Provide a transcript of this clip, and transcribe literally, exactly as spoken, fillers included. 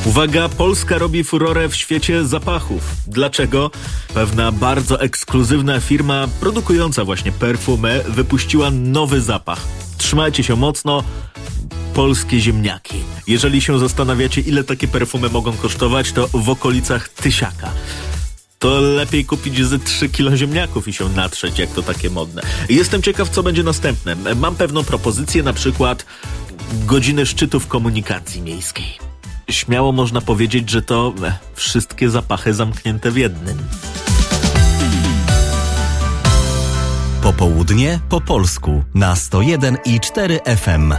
Uwaga, Polska robi furorę w świecie zapachów. Dlaczego? Pewna bardzo ekskluzywna firma produkująca właśnie perfumy wypuściła nowy zapach. Trzymajcie się mocno, polskie ziemniaki. Jeżeli się zastanawiacie, ile takie perfumy mogą kosztować, to w okolicach tysiaka. To lepiej kupić ze trzy kilo ziemniaków i się natrzeć, jak to takie modne. Jestem ciekaw, co będzie następne. Mam pewną propozycję, na przykład godziny szczytów komunikacji miejskiej. Śmiało można powiedzieć, że to e, wszystkie zapachy zamknięte w jednym. Popołudnie po polsku na sto jeden i cztery F M.